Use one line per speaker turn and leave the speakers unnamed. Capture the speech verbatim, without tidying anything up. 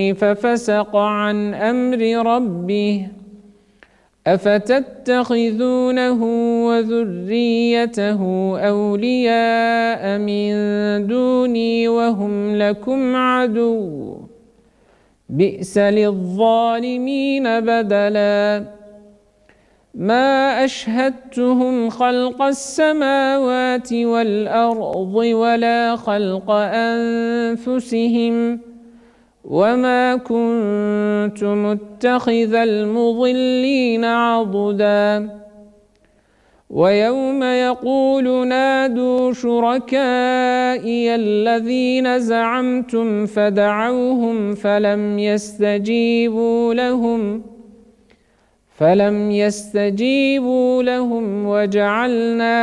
الإثم ففسق عن أمر ربه أفتتخذونه وذريته أولياء من دوني وهم لكم عدو بئس للظالمين بدلا ما أشهدتهم خلق السماوات والأرض ولا خلق أنفسهم وما كنت متخذ المضلين عضدا ويوم يقول نادوا شركائي الذين زعمتم فدعوهم فلم يستجيبوا لهم فلم يستجيبوا لهم وجعلنا